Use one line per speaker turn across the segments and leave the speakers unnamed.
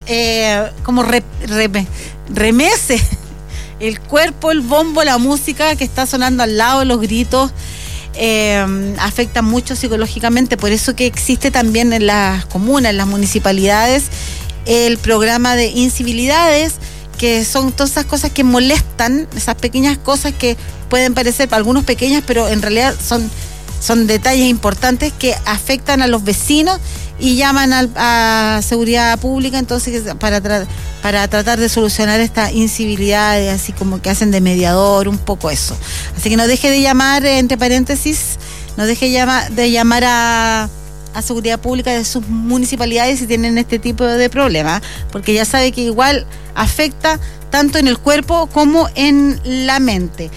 como remece el cuerpo, el bombo, la música que está sonando al lado, los gritos, afectan mucho psicológicamente. Por eso que existe también en las comunas, en las municipalidades, el programa de incivilidades, que son todas esas cosas que molestan, esas pequeñas cosas que pueden parecer para algunos pequeñas, pero en realidad son detalles importantes que afectan a los vecinos y llaman a seguridad pública, entonces para tratar de solucionar estas incivilidades, así como que hacen de mediador, un poco eso. Así que no deje de llamar, entre paréntesis, no deje de llamar a seguridad pública de sus municipalidades si tienen este tipo de problemas, porque ya sabe que igual afecta tanto en el cuerpo como en la mente.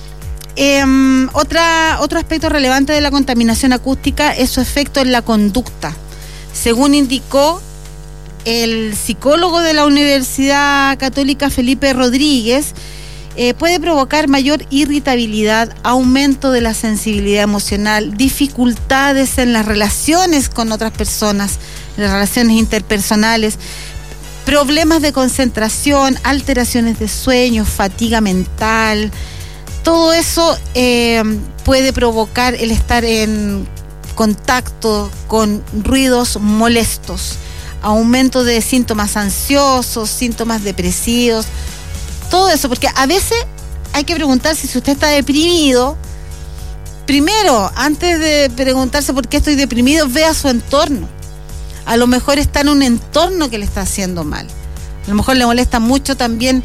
Otro aspecto relevante de la contaminación acústica es su efecto en la conducta. Según indicó el psicólogo de la Universidad Católica Felipe Rodríguez, puede provocar mayor irritabilidad, aumento de la sensibilidad emocional, dificultades en las relaciones con otras personas, las relaciones interpersonales, problemas de concentración, alteraciones de sueño, fatiga mental. Todo eso puede provocar el estar en contacto con ruidos molestos, aumento de síntomas ansiosos, síntomas depresivos, todo eso, porque a veces hay que preguntarse si usted está deprimido. Primero, antes de preguntarse por qué estoy deprimido, vea su entorno. A lo mejor está en un entorno que le está haciendo mal. A lo mejor le molesta mucho también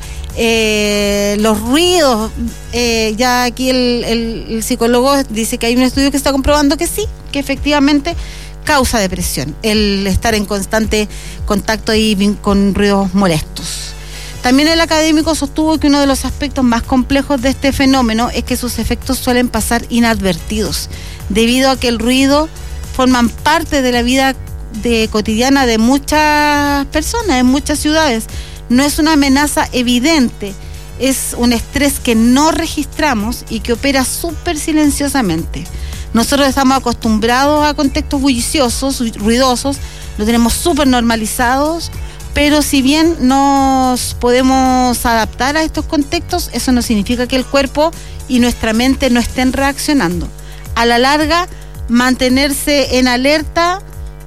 los ruidos. Ya aquí el psicólogo dice que hay un estudio que está comprobando que sí, que efectivamente causa depresión, el estar en constante contacto ahí con ruidos molestos. También el académico sostuvo que uno de los aspectos más complejos de este fenómeno es que sus efectos suelen pasar inadvertidos, debido a que el ruido forman parte de la vida cotidiana de muchas personas, en muchas ciudades. No es una amenaza evidente, es un estrés que no registramos y que opera súper silenciosamente. Nosotros estamos acostumbrados a contextos bulliciosos, ruidosos, lo tenemos súper normalizados, pero si bien nos podemos adaptar a estos contextos, eso no significa que el cuerpo y nuestra mente no estén reaccionando. A la larga, mantenerse en alerta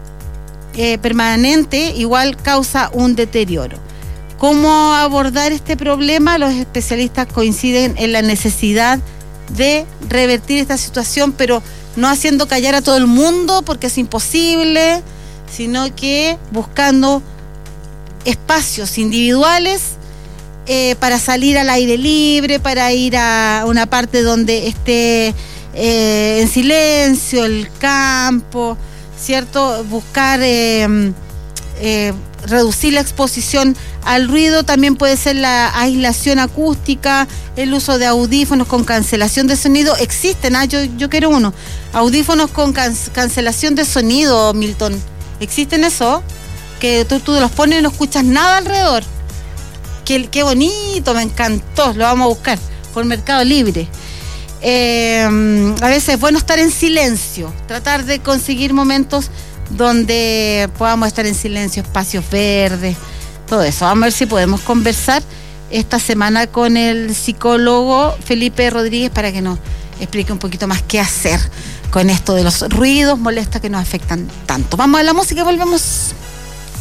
permanente igual causa un deterioro. ¿Cómo abordar este problema? Los especialistas coinciden en la necesidad de revertir esta situación, pero no haciendo callar a todo el mundo porque es imposible, sino que buscando espacios individuales para salir al aire libre, para ir a una parte donde esté en silencio, el campo, ¿cierto? Buscar reducir la exposición al ruido. También puede ser la aislación acústica, el uso de audífonos con cancelación de sonido. Existen, yo quiero uno. Audífonos con cancelación de sonido, Milton. ¿Existen eso? Que tú los pones y no escuchas nada alrededor. Qué bonito, me encantó. Lo vamos a buscar por Mercado Libre. A veces es bueno estar en silencio, tratar de conseguir momentos donde podamos estar en silencio, espacios verdes, todo eso. Vamos a ver si podemos conversar esta semana con el psicólogo Felipe Rodríguez para que nos explique un poquito más qué hacer con esto de los ruidos molestos que nos afectan tanto. Vamos a la música y volvemos.